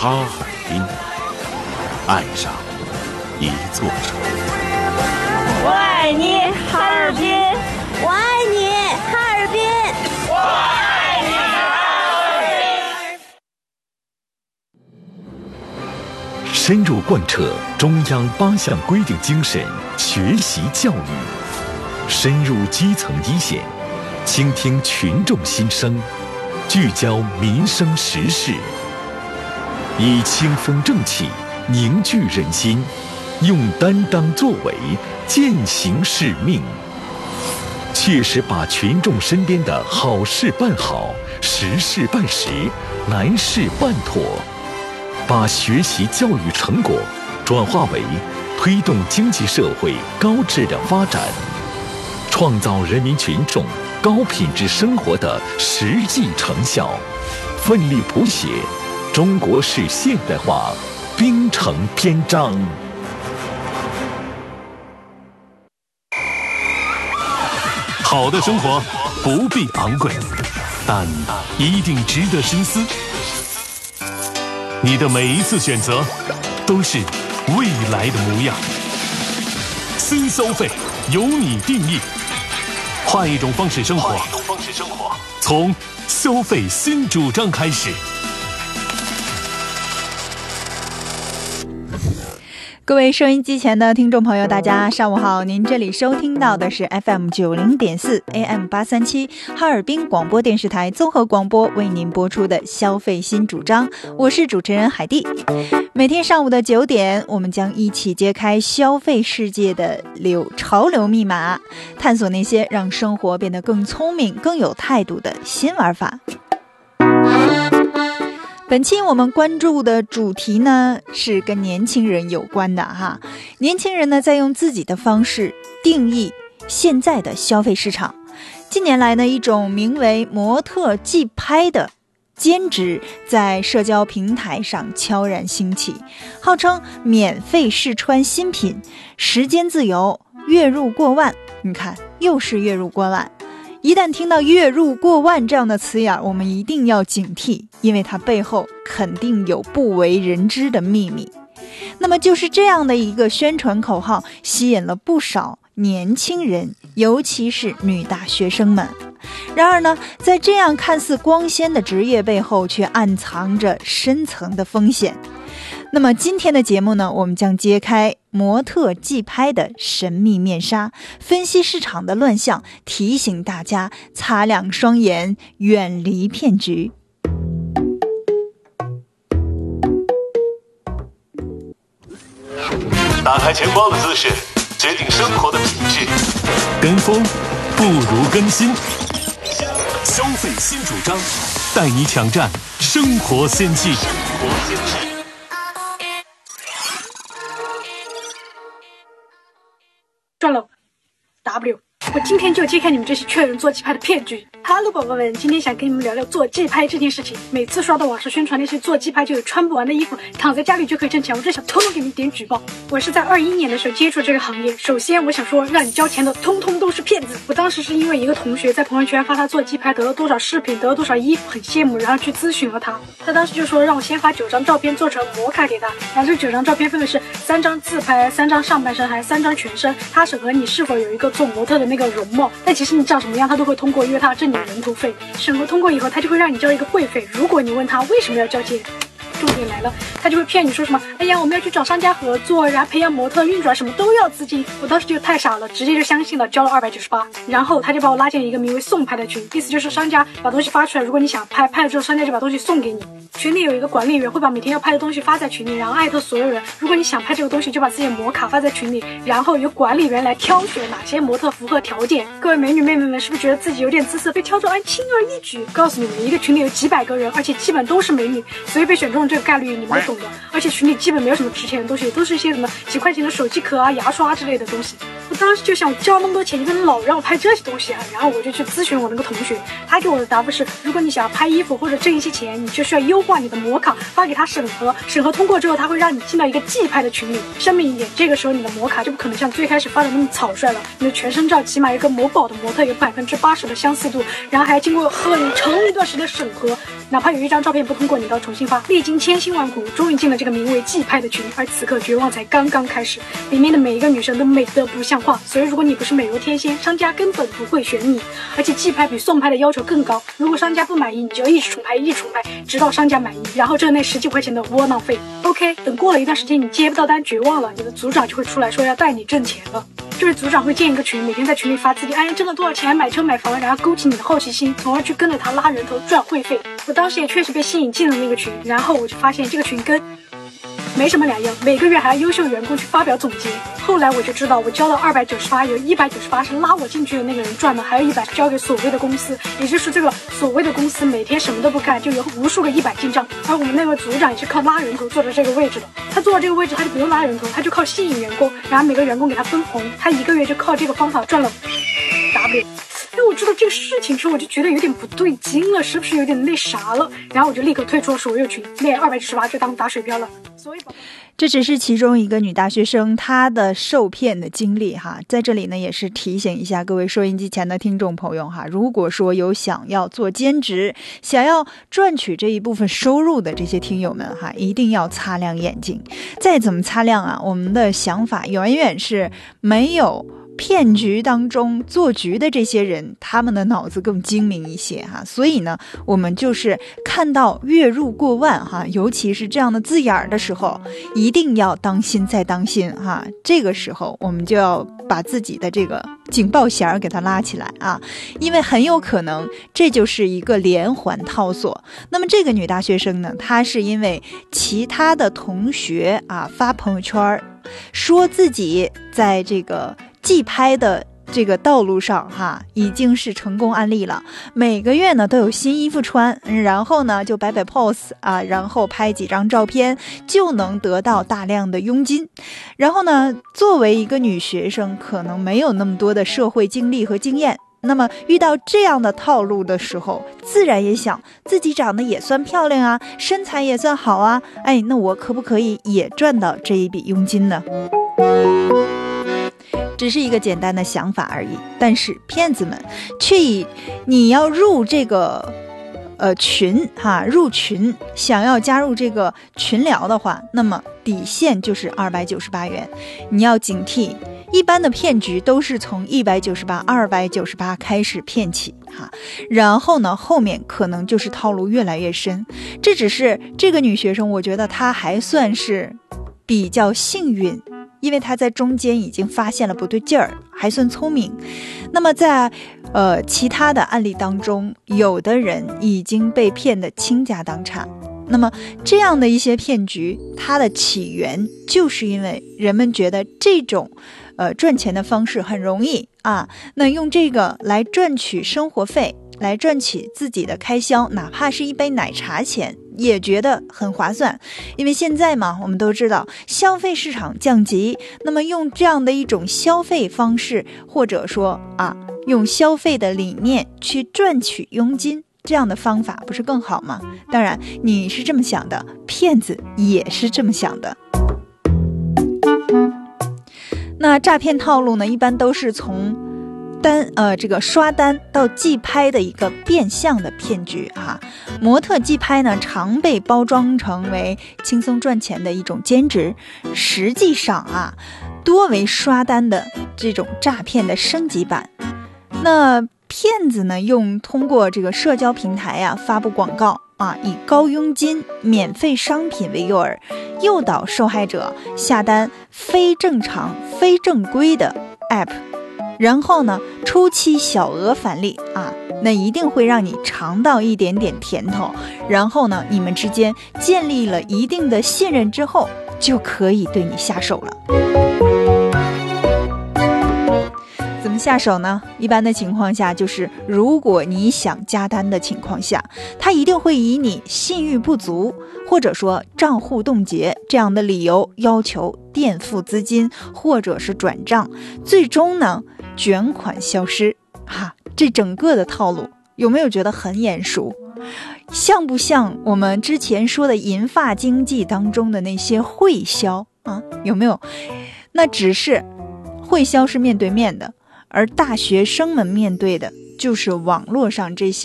哈尔滨，爱上一座城。 我爱你，哈尔滨！ 我爱你，哈尔滨！ 我爱你，哈尔滨！深入贯彻中央8项规定精神，学习教育，深入基层一线，倾听群众心声，聚焦民生时事，以清风正气凝聚人心，用担当作为践行使命，切实把群众身边的好事办好，实事办实，难事办妥，把学习教育成果转化为推动经济社会高质量发展，创造人民群众高品质生活的实际成效，奋力谱写中国式现代化冰城篇章。 好的生活不必昂贵，但一定值得深思。你的每一次选择都是未来的模样。新消费由你定义，换一种方式生活，从消费新主张开始。 各位收音机前的听众朋友，大家上午好，您这里收听到的是 FM 90.4 AM 837哈尔滨广播电视台综合广播为您播出的消费新主张，我是主持人海蒂。每天上午的9点，我们将一起揭开消费世界的潮流密码，探索那些让生活变得更聪明更有态度的新玩法。本期我们关注的主题呢，是跟年轻人有关的哈。年轻人呢，在用自己的方式定义现在的消费市场。近年来呢，一种名为模特寄拍的兼职在社交平台上悄然兴起，号称免费试穿新品，时间自由，月入过万。你看，又是月入过万。一旦听到月入过万这样的词眼，我们一定要警惕，因为它背后肯定有不为人知的秘密。那么就是这样的一个宣传口号，吸引了不少年轻人，尤其是女大学生们。然而呢，在这样看似光鲜的职业背后，却暗藏着深层的风险。那么今天的节目呢，我们将揭开模特寄拍的神秘面纱，分析市场的乱象，提醒大家擦亮双眼，远离骗局。 打开钱包的姿势决定生活的品质，跟风不如跟新。消费新主张，带你抢占生活先机。 赚了 W， 我今天就揭开你们这些劝人做寄拍的骗局。哈喽宝宝们，今天想跟你们聊聊做寄拍这件事情。每次刷到网上宣传那些做寄拍就有穿不完的衣服，躺在家里就可以挣钱，我真想通通给你们点举报。我是在21年的时候接触这个行业，首先我想说，让你交钱的通通都是骗子。我当时是因为一个同学在朋友圈发他做寄拍得了多少饰品，得了多少衣服，很羡慕，然后去咨询了他。他当时就说让我先发9张照片做成模卡给他，然后这9张照片分别是3张自拍、3张上半身，还3张全身。他审核你是否有一个做模特的那个容貌，但其实你长什么样他都会通过，因为他要挣你人头费。审核通过以后，他就会让你交一个会费。如果你问他为什么要交钱，重点来了，他就会骗你说什么，哎呀，我们要去找商家合作，然后培养模特、运转什么都要资金。我当时就太傻了，直接就相信了，交了298。然后他就把我拉进了一个名为送拍的群，意思就是商家把东西发出来，如果你想拍，拍了之后商家就把东西送给你。群里有一个管理员会把每天要拍的东西发在群里，然后艾特所有人。如果你想拍这个东西，就把自己的模卡发在群里，然后由管理员来挑选哪些模特符合条件。各位美女妹妹们，是不是觉得自己有点姿色，被挑中轻而易举？告诉你们，一个群里有几百个人，而且基本都是美女，所以被选中的这个概率你们都懂的。而且群里基本没有什么值钱的东西，都是一些什么几块钱的手机壳啊、牙刷之类的东西。我当时就想，我交那么多钱，你不能老让我拍这些东西啊。然后我就去咨询我那个同学，他给我的答复是，如果你想要拍衣服或者挣一些钱，你就需要优化你的模卡，发给他审核，审核通过之后，他会让你进到一个寄拍的群里。声明一点，这个时候你的模卡就不可能像最开始发的那么草率了，你的全身照起码有一个某宝的模特有80%的相似度，然后还经过很长一段时间的审核。 哪怕有一张照片不通过，你都要重新发。历经千辛万苦，终于进了这个名为季拍的群，而此刻绝望才刚刚开始。里面的每一个女生都美得不像话，所以如果你不是美如天仙，商家根本不会选你。而且季拍比送拍的要求更高，如果商家不满意，你就要一直重拍，直到商家满意，然后挣那10几块钱的窝囊费。OK， 等过了一段时间你接不到单，绝望了，你的组长就会出来说要带你挣钱了。就是组长会建一个群，每天在群里发自己挣了多少钱，买车买房，然后勾起你的好奇心，从而去跟着他拉人头赚会费。我当时也确实被吸引进了那个群，然后我就发现这个群跟没什么两样，每个月还要优秀员工去发表总结。后来我就知道，我交了298，有198是拉我进去的那个人赚的，还有100交给所谓的公司，也就是这个所谓的公司每天什么都不干，就有无数个100进账。而我们那位组长也是靠拉人头坐在这个位置的，他坐到这个位置他就不用拉人头，他就靠吸引员工，然后每个员工给他分红，他1个月就靠这个方法赚了 W。我知道这个事情之后，我就觉得有点不对劲了，是不是有点那啥了？然后我就立刻退出了所有群，那298就当打水漂了。所以这只是其中一个女大学生她的受骗的经历哈，在这里呢也是提醒一下各位收音机前的听众朋友哈，如果说有想要做兼职、想要赚取这一部分收入的这些听友们哈，一定要擦亮眼睛。再怎么擦亮啊，我们的想法远远是没有骗局当中做局的这些人，他们的脑子更精明一些哈，所以呢，我们就是看到月入过万哈，尤其是这样的字眼的时候，一定要当心再当心哈。这个时候我们就要把自己的这个警报弦给它拉起来啊，因为很有可能这就是一个连环套索。那么这个女大学生呢，她是因为其他的同学啊发朋友圈说自己在这个季拍的这个道路上哈，已经是成功案例了。每个月呢都有新衣服穿，然后呢就摆 pose 啊，然后拍几张照片就能得到大量的佣金。然后呢，作为一个女学生，可能没有那么多的社会经历和经验，那么遇到这样的套路的时候，自然也想自己长得也算漂亮啊，身材也算好啊，那我可不可以也赚到这一笔佣金呢？只是一个简单的想法而已，但是骗子们却以你要入这个群哈，入群想要加入这个群聊的话，那么底线就是298元，你要警惕。一般的骗局都是从198、298开始骗起哈，然后呢，后面可能就是套路越来越深。这只是这个女学生，我觉得她还算是比较幸运，因为他在中间已经发现了不对劲儿，还算聪明。那么在其他的案例当中，有的人已经被骗得倾家荡产。那么这样的一些骗局，它的起源就是因为人们觉得这种赚钱的方式很容易啊，那用这个来赚取生活费，来赚取自己的开销，哪怕是一杯奶茶钱也觉得很划算。因为现在嘛，我们都知道消费市场降级，那么用这样的一种消费方式，或者说用消费的理念去赚取佣金，这样的方法不是更好吗？当然你是这么想的，骗子也是这么想的。那诈骗套路呢，一般都是从这个刷单到季拍的一个变相的骗局哈。模特季拍呢，常被包装成为轻松赚钱的一种兼职，实际上多为刷单的这种诈骗的升级版。那骗子呢，通过这个社交平台发布广告以高佣金、免费商品为诱饵，诱导受害者下单非正常、非正规的 app， 然后呢，初期小额返利那一定会让你尝到一点点甜头，然后呢，你们之间建立了一定的信任之后，就可以对你下手了。怎么下手呢？一般的情况下，就是如果你想加单的情况下，他一定会以你信誉不足，或者说账户冻结这样的理由，要求垫付资金或者是转账，最终呢，卷款消失这整个的套路有没有觉得很眼熟？像不像我们之前说的银发经济当中的那些会销有没有？那只是会销是面对面的，而大学生们面对的就是网络上这些